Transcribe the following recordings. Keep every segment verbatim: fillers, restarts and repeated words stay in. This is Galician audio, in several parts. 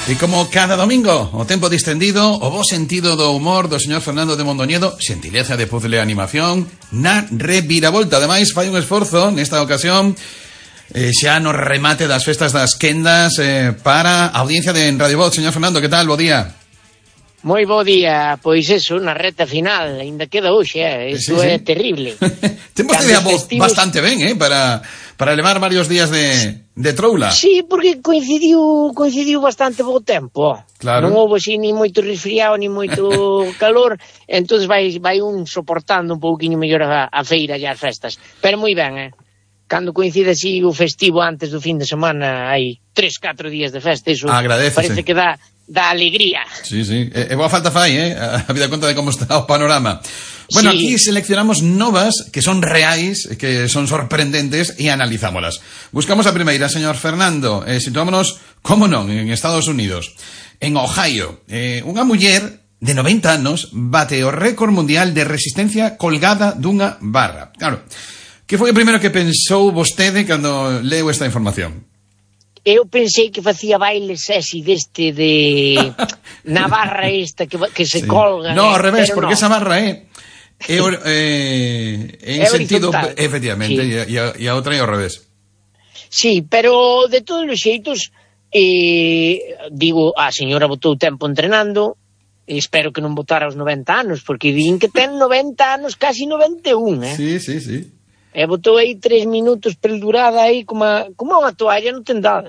E como cada domingo, o tempo distendido, o bo sentido do humor do señor Fernando de Mondoñedo, xentileza de puzzle e animación, na reviravolta. Ademais, fai un esforzo nesta ocasión, eh, xa no remate das festas das quendas, eh, para a audiencia de Radio Voz. Señor Fernando, que tal? Bo día. Moi bo día, pois eso, na reta final, ainda queda hoxe, eh? Isto sí, sí. É terrible. Ten vostede a voz festivos... bastante ben, eh, para, para levar varios días de, de troula. Sí, porque coincidiu coincidiu bastante bo tempo. Claro. Non houve así ni moito resfriado, ni moito calor, entonces vai, vai un soportando un pouquiño mellor a, a feira e as festas. Pero moi ben, eh. Cando coincide así o festivo antes do fin de semana, hai tres, catro días de festa, iso parece que dá... da alegría. Sí, sí, e, e boa falta fai, eh? A vida conta de como está o panorama. Bueno, sí. Aquí seleccionamos novas que son reais, que son sorprendentes e analizámolas. Buscamos a primeira, señor Fernando, eh, situámonos, como non, en Estados Unidos, en Ohio. Eh, unha muller de noventa anos bate o récord mundial de resistencia colgada dunha barra. Claro, que foi o primeiro que pensou vostede cando leu esta información? Eu pensei que facía baile sexy deste de na barra esta que, que se sí. colga. No, ao revés, porque no. Esa barra é é, eh, en é sentido horizontal. Efectivamente, sí. e, a, e a outra é ao revés. Sí, pero de todos os xeitos eh, digo, a señora botou tempo entrenando, e espero que non botara aos noventa anos, porque din que ten noventa anos, casi noventa e un, eh? Sí, sí, sí. E botou aí tres minutos perdurada aí como, a, como unha toalla, non ten dado.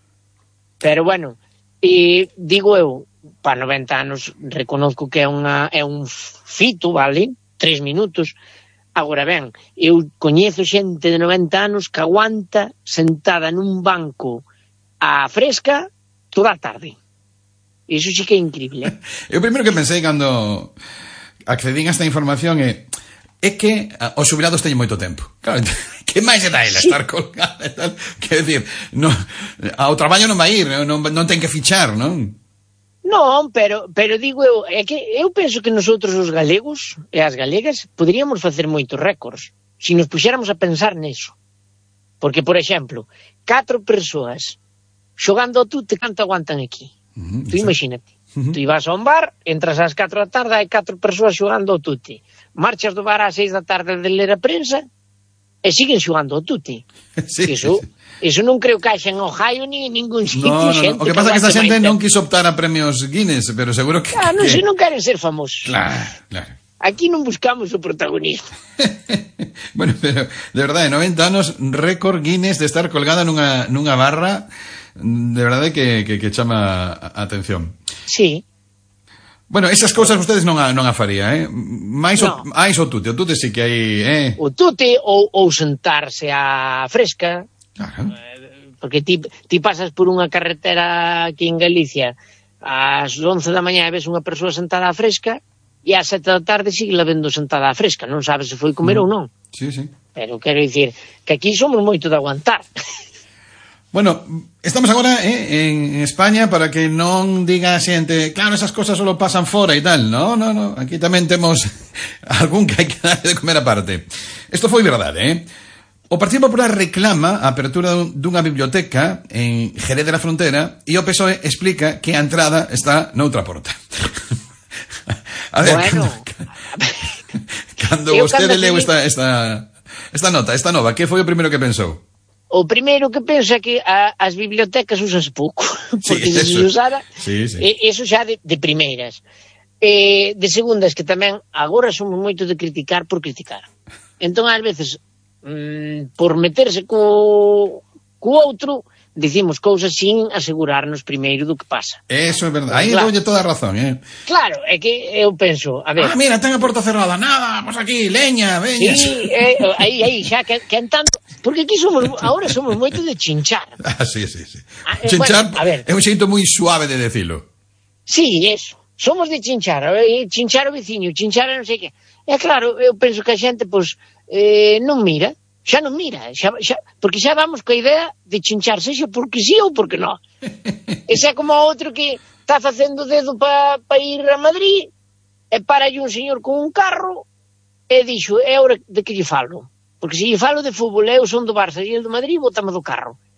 Pero bueno, e digo eu, para noventa anos reconozco que é, unha, é un fito, vale? Tres minutos. Agora ben, eu coñezo xente de noventa anos que aguanta sentada nun banco a fresca toda a tarde. Iso sí que é increíble, eh? Eu primeiro que pensei cando accedín a esta información é é que os xubilados teñen moito tempo. Claro, que máis se dá ela sí. Estar colgada e tal? Quer decir, no, ao traballo non vai ir, non, non ten que fichar, non? Non, pero, pero digo eu, é que eu penso que nosotros os galegos e as galegas poderíamos facer moitos récords se nos puxéramos a pensar neso. Porque, por exemplo, catro persoas xogando ao tute, canto aguantan aquí? Uh-huh, tú imagínate. Uh-huh. Tú ibas a un bar, entras ás catro da tarde, hai catro persoas xogando ao tute. Marchas do bar ás seis da tarde de ler a prensa e siguen xogando ao tute. Sí, iso, sí, sí. Iso non creo que haxa en Ohio ni en ningún sitio. No, no, no. O que pasa é que esta xente non quiso optar a premios Guinness, pero seguro que... Ah, non, que... se non queren ser famosos. Claro, claro. Aquí non buscamos o protagonismo. Bueno, pero de verdade, noventa anos, récord Guinness de estar colgada nunha, nunha barra, de verdade que, que, que chama a atención. Sí. Bueno, esas cousas ustedes non a, non a faría, eh? Mais no. o, máis o tute, o tute sí que hai, eh? O tute ou, ou sentarse á fresca. Claro. Porque ti, ti pasas por unha carretera aquí en Galicia ás once da mañá e ves unha persoa sentada á fresca e ás sete da tarde sigue la vendo sentada á fresca, non sabes se foi comer mm. ou non. Sí, sí. Pero quero dicir que aquí somos moito de aguantar. Bueno, estamos agora eh, en España para que non diga a xente, claro, esas cosas solo pasan fora e tal. No, no, no, aquí tamén temos algún que hai que dar de comer aparte. Isto foi verdade, eh? O Partido Popular reclama a apertura dunha biblioteca en Jerez de la Frontera e o P S O E explica que a entrada está noutra porta. A ver, bueno, cando, cando vostede leu esta, esta, esta nota, esta nova, que foi o primeiro que pensou? O primeiro que penso é que a, as bibliotecas usas pouco, porque sí, se se usara, sí, sí. E, eso xa de, de primeiras. E, de segundas, que tamén agora somos moito de criticar por criticar. Entón, ás veces, mmm, por meterse co, co outro, dicimos cousas sin asegurarnos primeiro do que pasa. Eso é verdade, aí claro. Doulle toda a razón, eh? Claro, é que eu penso, a ver... Ah, mira, ten a porta cerrada, nada, pues aquí, leña, veña... Sí, eh, aí, aí, xa, que, que en tanto... Porque aquí somos, agora somos moito de chinchar. Ah, sí, sí, sí. Ah, eh, chinchar, bueno, a ver, é un xeito moi suave de decilo. Sí, eso. Somos de chinchar, eh, chinchar o veciño, chinchar non sei que. É claro, eu penso que a xente, pois, eh, non mira. Xa non mira, xa, xa, porque xa vamos coa idea de chinchar, sexa porque sí ou porque non. Ese é como outro que está facendo dedo para pa ir a Madrid e para un señor con un carro e dixo, é hora de que lle falo. Porque se lle falo de fútbol, eu son do Barça e el do Madrid, botame do carro.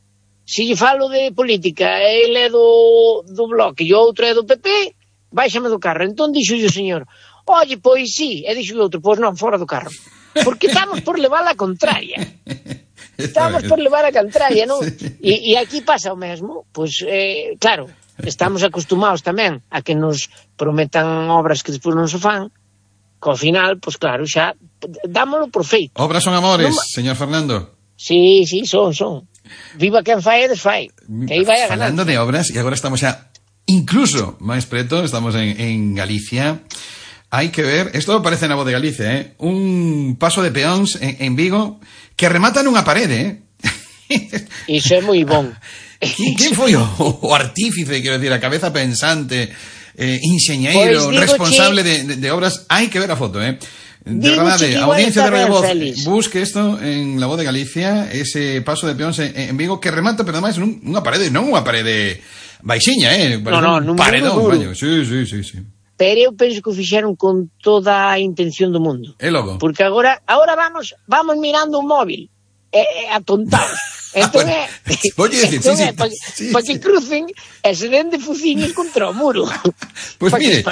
se lle falo de política, ele é do, do Bloque e o outro é do P P, báixame do carro. Entón dixo o señor, oye, pois sí, e dixo o outro, pois non, fora do carro. Porque estamos por levar a contraria. Estamos por levar a contraria, non? Sí. E, e aquí pasa o mesmo. Pois, eh, claro, estamos acostumados tamén a que nos prometan obras que despois non se fan, que ao final, pois claro, xa dámoslo por feito. Obras son amores, non, señor Fernando. Sí, sí, son, son. Viva quen fai e desfai. Que aí vai a ganar. Falando de obras, e agora estamos xa incluso máis preto, estamos en, en Galicia. Hai que ver, isto aparece na Voz de Galicia, eh? Un paso de peóns en, en Vigo que remata nunha parede, eh? Iso é moi bon. Quen foi o, o artífice, quero decir, a cabeza pensante, eh, enxeñeiro, pues responsable che... de, de, de obras? Hai que ver a foto, eh? De verdade, a audiencia de Radio Voz, busque isto en la Voz de Galicia, ese paso de peóns en, en Vigo que remata, pero ademais nunha parede, non unha parede baixiña, eh? No, no, un paredón, baño. Sí, sí, sí, sí. Pero eu penso que o fixeron con toda a intención do mundo. É logo. Porque agora agora vamos vamos mirando un móvil, e, e atontados. Entón ah, é, bueno, decir, entón sí, é, para sí, pa sí. que crucen e se den de fuciños contra o muro. Pois pues mire,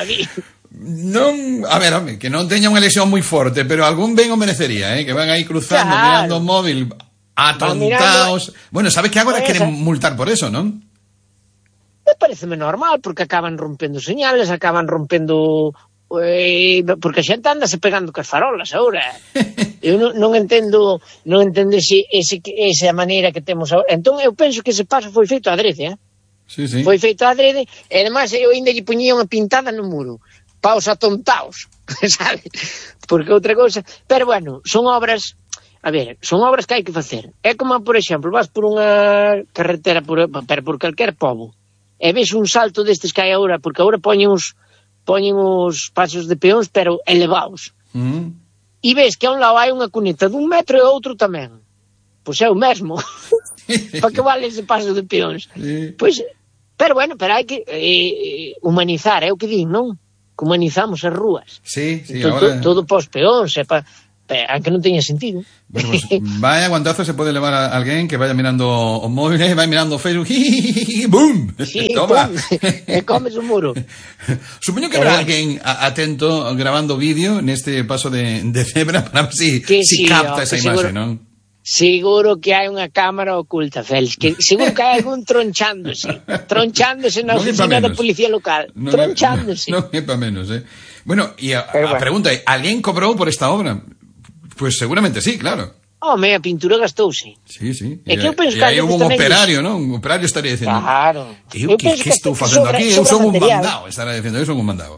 non, a ver, home, que non teña unha lesión moi forte, pero algún ben o merecería, eh, que van aí cruzando, claro, mirando o móvil, atontados. Bueno, sabes que agora queren multar por eso, non? Me pareceme normal, porque acaban rompendo señales, acaban rompendo... Eh, porque a xente anda se pegando cas farolas agora. Eu non, non entendo non entendo ese, ese, esa maneira que temos agora. Entón eu penso que ese paso foi feito adrede, eh? Sí, sí. Foi feito adrede, e además eu ainda lle puñía unha pintada no muro. Paos atontaos, sabes? Porque outra cousa... Pero bueno, son obras... A ver, son obras que hai que facer. É como, por exemplo, vas por unha carretera por, pero por calquer pobo, e ves un salto destes que hai agora, porque agora poñen os, poñen os pasos de peóns, pero elevados. Mm. E ves que a un lado hai unha cuneta dun metro e outro tamén. Pois é o mesmo. Para que vale ese paso de peóns? Sí. Pois, pero bueno, pero hai que eh, humanizar, é o que din, non? Que humanizamos as rúas. Sí, sí, entón, ahora... Todo, todo pos peóns, é pa... aunque non teña sentido. Bueno, pues, vaya guantazo se pode levar a alguén que vaya mirando o móvil, vai mirando o Facebook, ¡bum! Sí, toma. E comes o muro. Supoño que habrá alguén atento grabando vídeo neste paso de, de cebra para ver si, que si sí, capta esa imaxe, seguro, non? Seguro que hai unha cámara oculta, Félix, que seguro que hai algún tronchándose, tronchándose na non oficina da policía local, non tronchándose. Non é pa menos, eh. Bueno, e a, a bueno. pregunta é, alguén cobrou por esta obra? Pues seguramente sí, claro. Home, a pintura gastouse. Sí, sí. É que eu penso que aí hubo un operario, non? Un operario estaría dicindo. Claro. Eu, eu que, que estou facendo aquí? Eu son un mandado, estará dicindo, eu son un mandado.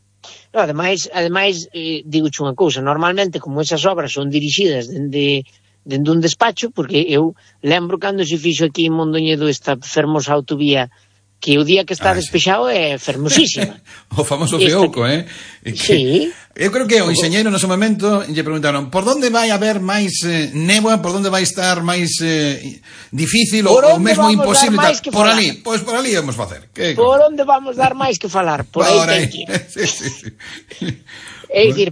No, ademais, ademais eh, digo unha cousa, normalmente como esas obras son dirixidas dende dende un despacho, porque eu lembro cando se fixo aquí en Mondoñedo esta fermosa autovía que o día que está ah, despexado sí. É fermosísima. O famoso Feuco, eh? Que, sí. Eu creo que o enxeñeiro no seu momento lle preguntaron por onde vai haber máis eh, néboa, por onde vai estar máis eh, difícil ou, ou mesmo imposible tal. Por ali, pois pues por ali vamos facer. Que, por onde vamos dar máis que falar? Por, por aí ten que ir. Sí, sí, sí. É dicir,